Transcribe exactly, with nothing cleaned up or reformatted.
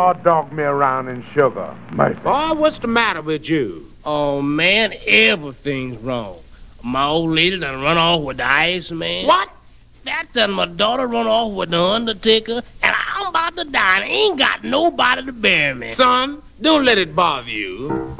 hot dog me around in sugar. Mercy. Boy, what's the matter with you? Oh, man, everything's wrong. My old lady done run off with the ice man. What? That done my daughter run off with the undertaker, and I'm about to die and ain't got nobody to bury me. Son, don't let it bother you.